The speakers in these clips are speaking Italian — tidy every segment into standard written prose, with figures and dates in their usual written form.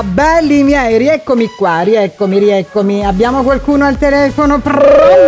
belli miei, rieccomi qua, rieccomi. Abbiamo qualcuno al telefono? Pronto?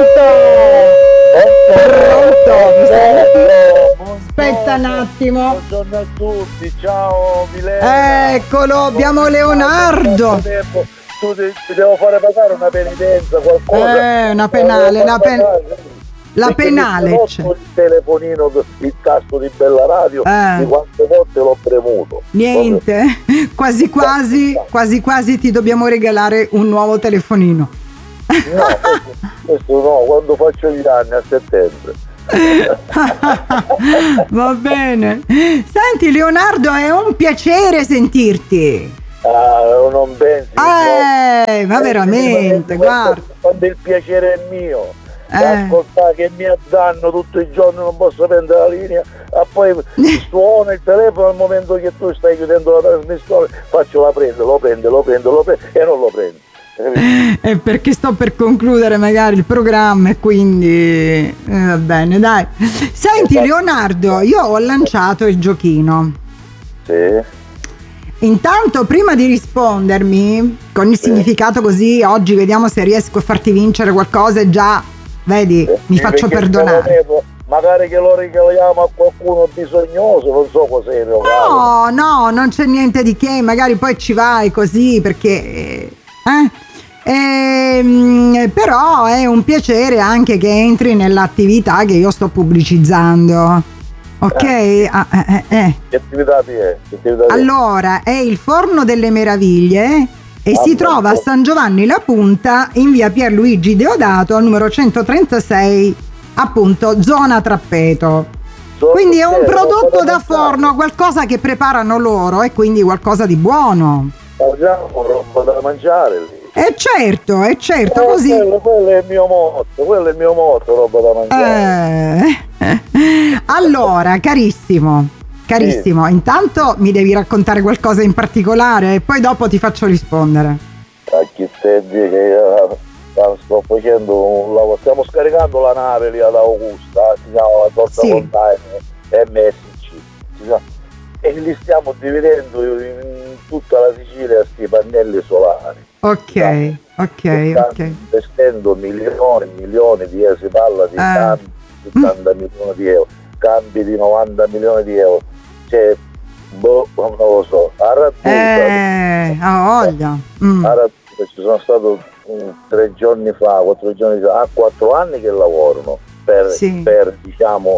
Mi senti? Aspetta un attimo. Buongiorno a tutti, ciao Milena. Eccolo, abbiamo Leonardo. Ti devo fare pagare una penitenza, qualcosa. Una penale, la penale. Il telefonino, il tasto di Bella Radio, di quante volte l'ho premuto. Niente, quasi ti dobbiamo regalare un nuovo telefonino. No, questo no, quando faccio gli anni a settembre. Va bene. Senti Leonardo, è un piacere sentirti. Non pensi? Ma veramente, guarda. Quando il piacere è mio. Ascoltare che mi addanno tutto il giorno, non posso prendere la linea, poi suona il telefono al momento che tu stai chiudendo la trasmissione, lo prendo e non lo prendo. È perché sto per concludere magari il programma e quindi va bene, dai. Senti Leonardo, io ho lanciato il giochino. Sì. Intanto prima di rispondermi con il significato, così oggi vediamo se riesco a farti vincere qualcosa e già vedi, mi faccio perdonare. Magari che lo regaliamo a qualcuno bisognoso, non so cos'è. No, non c'è niente di che, magari poi ci vai così perché però è un piacere anche che entri nell'attività che io sto pubblicizzando. Ok? Che attività è? Allora, è il Forno delle Meraviglie e si trova a San Giovanni La Punta in via Pierluigi Deodato al numero 136, appunto zona Trappeto. Quindi è un prodotto da forno, qualcosa che preparano loro e quindi qualcosa di buono. Mangiamo roba da mangiare lì. Certo, così. Quello è il mio motto, roba da mangiare. Allora, carissimo, intanto mi devi raccontare qualcosa in particolare e poi dopo ti faccio rispondere. A chi te dice che sto facendo un lavoro, stiamo scaricando la nave lì ad Augusta, si chiama la Torta Container MSC, e li stiamo dividendo in tutta la Sicilia sti pannelli solari. Ok. Investendo milioni di euro, si parla di cambi di 70 milioni di euro, cambi di 90 milioni di euro, cioè non lo so, a Radusa, voglia. A Radusa ci sono stato 4 giorni fa, 4 anni che lavorano per diciamo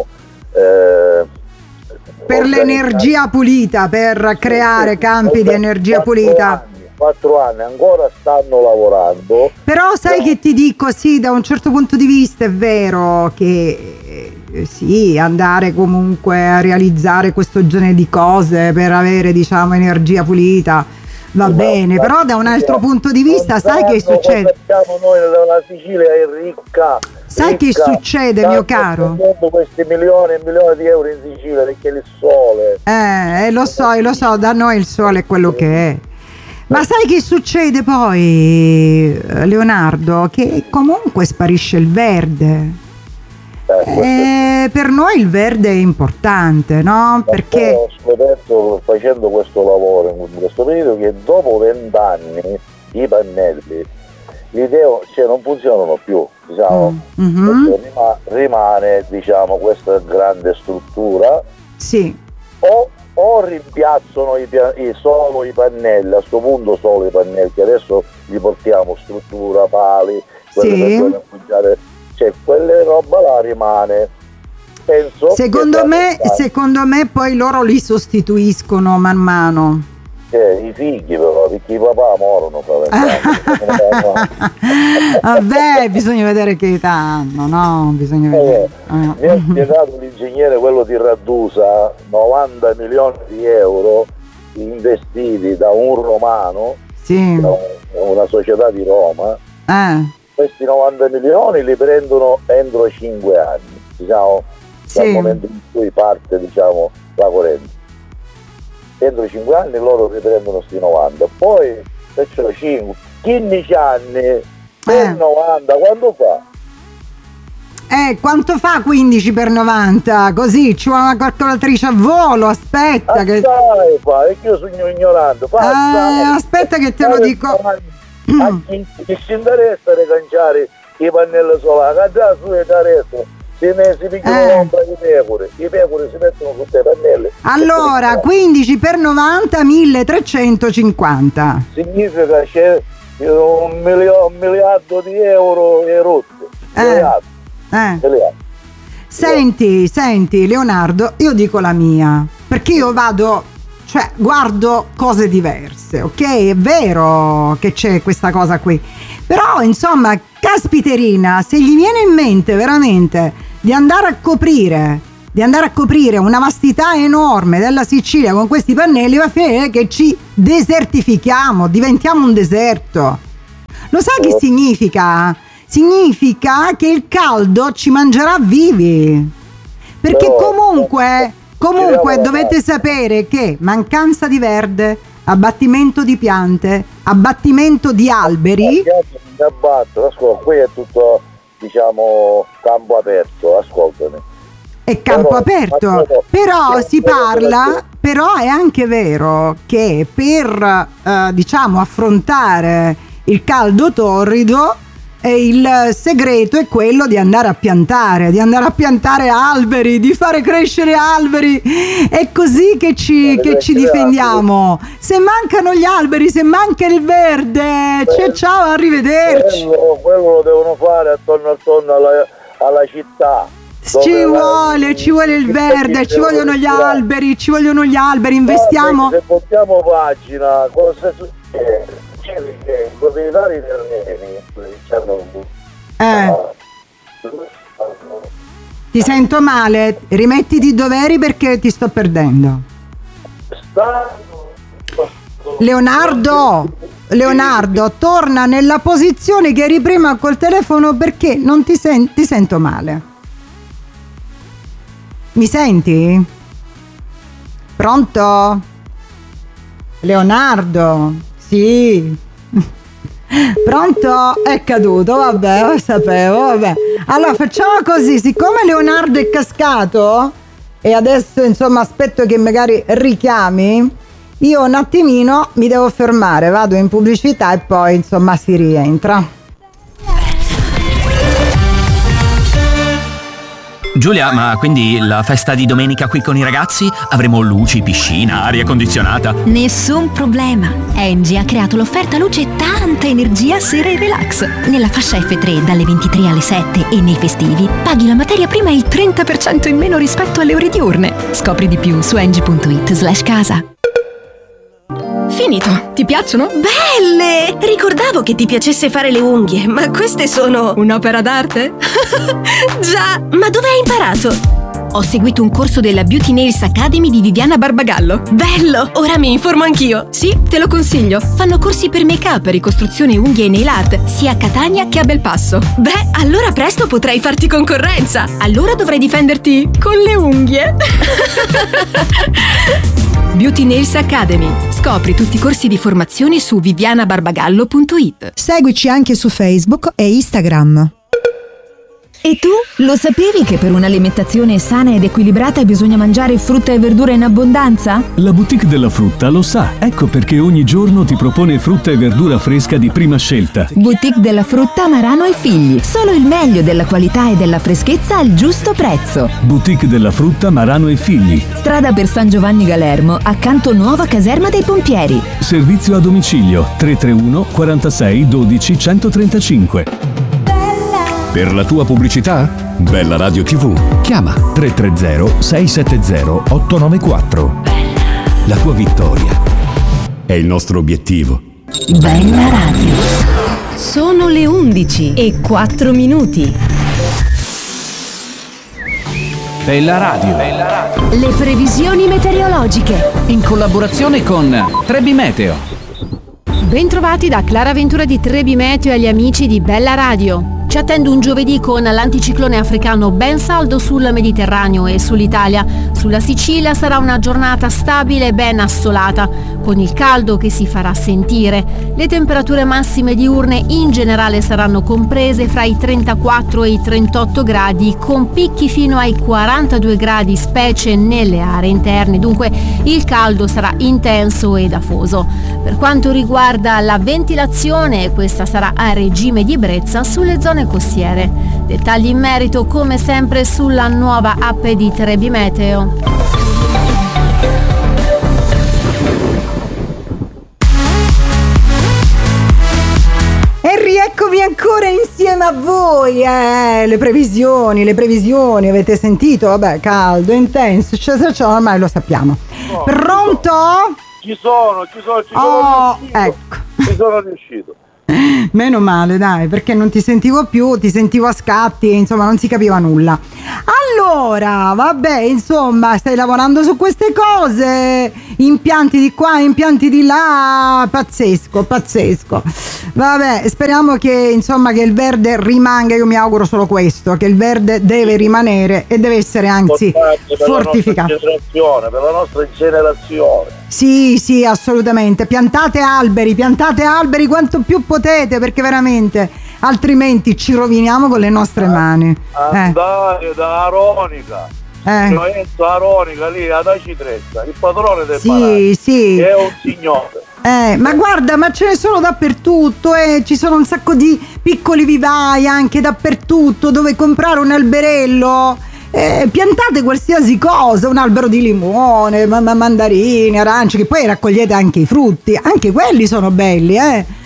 per l'energia pulita, per creare campi di energia pulita. 4 anni ancora stanno lavorando. Però sai che ti dico, sì, da un certo punto di vista è vero che sì, andare comunque a realizzare questo genere di cose per avere, diciamo, energia pulita va bene, però da un altro punto di vista sai che succede? Noi la Sicilia è ricca. Sai che succede, mio caro? Questi milioni e milioni di euro in Sicilia perché il sole. Lo so, da noi il sole è quello che è. Ma sai che succede poi, Leonardo? Che comunque sparisce il verde. Per noi il verde è importante, no? Perché ho scoperto facendo questo lavoro in questo periodo che dopo 20 anni i pannelli non funzionano più, diciamo. Rimane, diciamo, questa grande struttura. Sì. O rimpiazzano solo i pannelli, a questo punto solo i pannelli, che adesso gli portiamo struttura, pali, quelle per appoggiare, cioè quelle roba là rimane. Penso secondo me poi loro li sostituiscono man mano. I figli però, perché i papà morono. Vabbè, bisogna vedere che età hanno, no? Bisogna vedere. Mi ha spiegato l'ingegnere, quello di Radusa, 90 milioni di euro investiti da un romano, da una società di Roma. Questi 90 milioni li prendono entro 5 anni, diciamo, dal momento in cui parte, diciamo, la corrente. Entro 5 anni loro riprendono sti 90, poi perciò 15 anni per 90, quando fa? Quanto fa 15 per 90? Così ci vuole una calcolatrice a volo, aspetta che... è che io sono ignorante. Aspetta che te lo dico. A chi ci interessa ricanciare i pannelli solari, a già su e da resto, si picchiano i pecore si mettono su dei pannelli. Allora, 15 per 90, 1350. Significa c'è un miliardo di euro e rotti. Senti Leonardo, io dico la mia, perché io guardo cose diverse, ok? È vero che c'è questa cosa qui, però insomma, caspiterina, se gli viene in mente veramente di andare a coprire una vastità enorme della Sicilia con questi pannelli, va a finire che ci desertifichiamo, diventiamo un deserto. Lo sai che significa? Significa che il caldo ci mangerà vivi, perché comunque dovete sapere che mancanza di verde, abbattimento di piante, abbattimento di alberi. Ascolta, qui è tutto, diciamo, campo aperto, ascoltami. È campo aperto, però si parla, però è anche vero che per diciamo affrontare il caldo torrido, il segreto è quello di andare a piantare alberi, di fare crescere alberi. È così che ci difendiamo. Se mancano gli alberi, se manca il verde, ciao, arrivederci. Quello lo devono fare attorno alla città. Ci vuole il verde, ci vogliono gli alberi, investiamo. Se portiamo pagina, cosa succede? I proprietari terreni ti sento male, rimettiti i doveri perché ti sto perdendo. Leonardo, torna nella posizione che eri prima col telefono, perché non ti sento male. Mi senti? Pronto? Leonardo? Sì. Pronto? È caduto, vabbè, lo sapevo, vabbè. Allora facciamo così, siccome Leonardo è cascato e adesso insomma aspetto che magari richiami, io un attimino mi devo fermare, vado in pubblicità e poi insomma si rientra. Giulia, ma quindi la festa di domenica qui con i ragazzi? Avremo luci, piscina, aria condizionata? Nessun problema. Engie ha creato l'offerta luce e tanta energia sera e relax. Nella fascia F3 dalle 23 alle 7 e nei festivi paghi la materia prima il 30% in meno rispetto alle ore diurne. Scopri di più su engie.it/casa. Finito. Ti piacciono? Belle! Ricordavo che ti piacesse fare le unghie, ma queste sono... un'opera d'arte? Già, ma dove hai imparato? Ho seguito un corso della Beauty Nails Academy di Viviana Barbagallo. Bello! Ora mi informo anch'io. Sì, te lo consiglio. Fanno corsi per make-up, ricostruzione unghie e nail art, sia a Catania che a Belpasso. Beh, allora presto potrai farti concorrenza. Allora dovrai difenderti con le unghie. Beauty Nails Academy. Scopri tutti i corsi di formazione su vivianabarbagallo.it. Seguici anche su Facebook e Instagram. E tu? Lo sapevi che per un'alimentazione sana ed equilibrata bisogna mangiare frutta e verdura in abbondanza? La boutique della frutta lo sa, ecco perché ogni giorno ti propone frutta e verdura fresca di prima scelta. Boutique della frutta Marano e Figli, solo il meglio della qualità e della freschezza al giusto prezzo. Boutique della frutta Marano e Figli. Strada per San Giovanni Galermo, accanto nuova caserma dei pompieri. Servizio a domicilio 331 46 12 135. Per la tua pubblicità? Bella Radio TV. Chiama 330 670 894. La tua vittoria è il nostro obiettivo. Bella Radio. Sono le 11:04. Bella Radio. Le previsioni meteorologiche. In collaborazione con Trebi Meteo. Bentrovati da Clara Ventura di Trebi Meteo e agli amici di Bella Radio. Ci attende un giovedì con l'anticiclone africano ben saldo sul Mediterraneo e sull'Italia. Sulla Sicilia sarà una giornata stabile e ben assolata, con il caldo che si farà sentire. Le temperature massime diurne in generale saranno comprese fra i 34 e i 38 gradi, con picchi fino ai 42 gradi, specie nelle aree interne. Dunque il caldo sarà intenso ed afoso. Per quanto riguarda la ventilazione, questa sarà a regime di ebbrezza sulle zone costiere. Dettagli in merito come sempre sulla nuova app di Trebi Meteo. E rieccomi ancora insieme a voi. Le previsioni, avete sentito? Vabbè, caldo, intenso, ormai lo sappiamo. No, pronto? Ci sono riuscito. Ecco. Ci sono riuscito. Meno male, dai, perché non ti sentivo più, ti sentivo a scatti, insomma non si capiva nulla. Allora, vabbè, insomma, stai lavorando su queste cose, impianti di qua, impianti di là, pazzesco. Vabbè, speriamo che, insomma, che il verde rimanga. Io mi auguro solo questo, che il verde deve rimanere e deve essere anzi fortificato. Per la nostra generazione. Sì, assolutamente. Piantate alberi quanto più potete, perché veramente altrimenti ci roviniamo con le nostre mani. Andare da Aronica. Aronica lì ad Acitrezza, il padrone del palazzo. Sì. È un signore. Ma guarda, ma ce ne sono dappertutto, ci sono un sacco di piccoli vivai anche dappertutto dove comprare un alberello. Piantate qualsiasi cosa, un albero di limone, mandarini, arance, che poi raccogliete anche i frutti, anche quelli sono belli,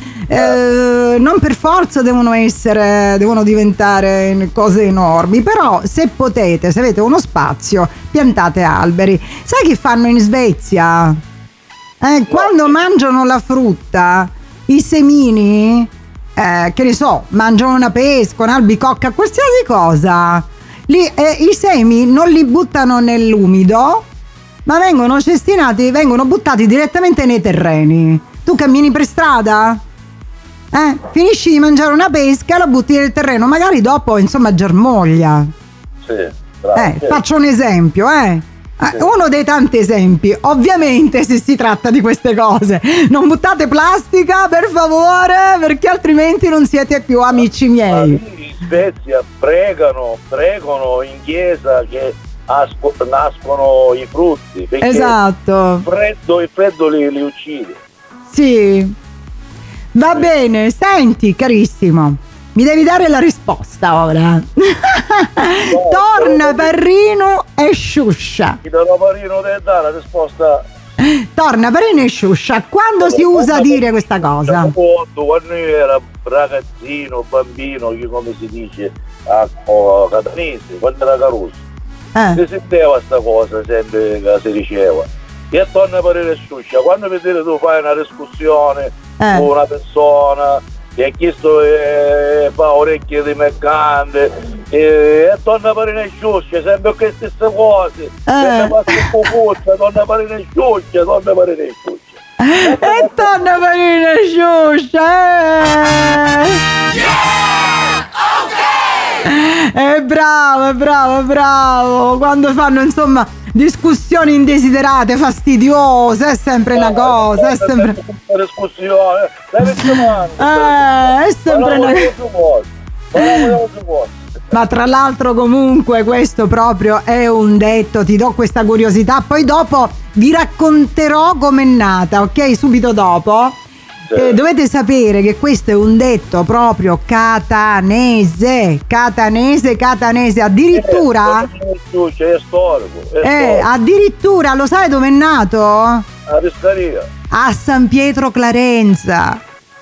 non per forza devono diventare cose enormi, però se potete, se avete uno spazio, piantate alberi. Sai che fanno in Svezia? Quando mangiano la frutta, i semini, che ne so, mangiano una pesca, un'albicocca, qualsiasi cosa, i semi non li buttano nell'umido, ma vengono cestinati, vengono buttati direttamente nei terreni. Tu cammini per strada, finisci di mangiare una pesca, la butti nel terreno, magari dopo, insomma, germoglia. Sì, bravo, faccio un esempio, uno dei tanti esempi. Ovviamente, se si tratta di queste cose, non buttate plastica, per favore, perché altrimenti non siete più amici miei. In Svezia pregano in chiesa che nascono i frutti, perché esatto, il freddo li uccide. Sì, va bene. Senti, carissimo, mi devi dare la risposta ora. Torna Parrino e Sciuscia. Ti darò Parrino te dà la risposta. Torna Parrino e Sciuscia. Quando si usa dire questa cosa? Quando io ero ragazzino, bambino, come si dice a catanese, quando era Caruso, si sentiva sta cosa sempre che si diceva. E torna Parrino e Sciuscia. Quando vedete tu fai una discussione con una persona che ha chiesto fa orecchie di mercante, e torna Parrino e Sciuscia, sempre queste stesse cose, sempre passa torna Parrino e Sciuscia, torna Parrino e Sciuscia. E torna Parrino e Sciuscia. Bravo. Quando fanno, insomma, discussioni indesiderate, fastidiose, è sempre una cosa, è sempre discussione, è sempre una cosa. Ma tra l'altro, comunque, questo proprio è un detto, ti do questa curiosità, poi dopo vi racconterò com'è nata, ok? Subito dopo. Dovete sapere che questo è un detto proprio catanese, addirittura è storico. Addirittura lo sai dove è nato? A Pescaria. A San Pietro Clarenza.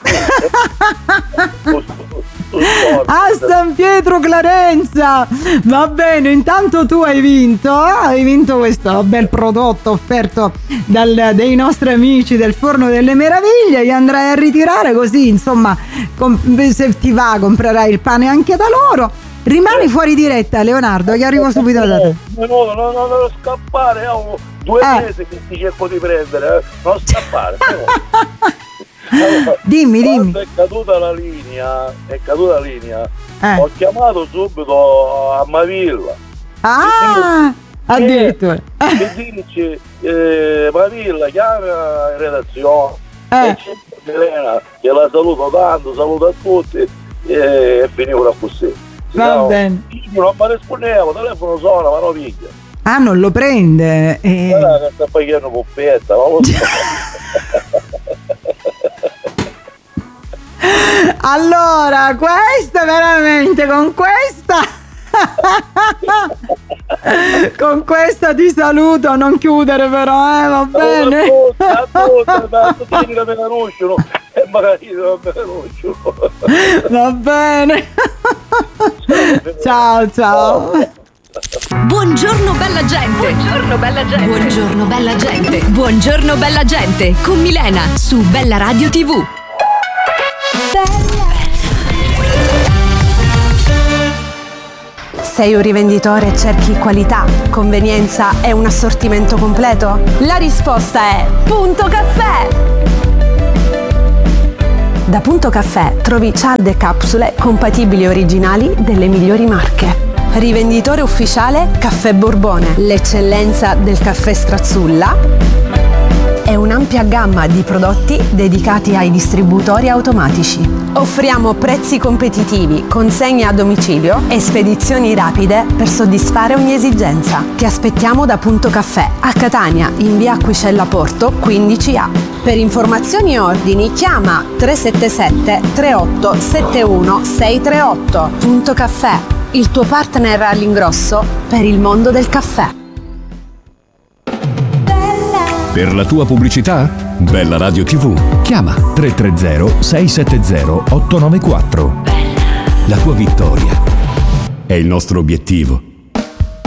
A San Pietro Clarenza. Va bene, intanto tu hai vinto questo bel prodotto offerto dei nostri amici del Forno delle Meraviglie. Li andrai a ritirare, così, insomma, se ti va comprerai il pane anche da loro. Rimani fuori diretta, Leonardo, che arrivo subito da te. No, non scappare, ho 2 mesi che ti cerco di prendere, non scappare. Dimmi. Quando è caduta la linea, ho chiamato subito a Mavilla. Addirittura. Mi dice Mavilla, chiama in redazione. E c'è Milena, che la saluto tanto, saluto a tutti e finivo così. Va bene. Io non mi rispondevo, il telefono suona, ma non piglia. Non lo prende. Guarda che sta pagando coppetta, ma lo so. Allora, questa veramente, con questa ti saluto, non chiudere però, va bene? E magari non me la conoscono. Va bene. Ciao. Buongiorno bella gente. Buongiorno bella gente. Buongiorno bella gente. Buongiorno bella gente con Milena su Bella Radio TV. Sei un rivenditore e cerchi qualità, convenienza e un assortimento completo? La risposta è Punto Caffè! Da Punto Caffè trovi cialde e capsule compatibili e originali delle migliori marche. Rivenditore ufficiale Caffè Borbone, l'eccellenza del caffè Strazzulla e un'ampia gamma di prodotti dedicati ai distributori automatici. Offriamo prezzi competitivi, consegne a domicilio e spedizioni rapide per soddisfare ogni esigenza. Ti aspettiamo da Punto Caffè a Catania, in via Acquiscella Porto 15A. Per informazioni e ordini chiama 377 38 71 638. Punto Caffè, il tuo partner all'ingrosso per il mondo del caffè. Per la tua pubblicità? Bella Radio TV. Chiama 330 670 894. La tua vittoria è il nostro obiettivo.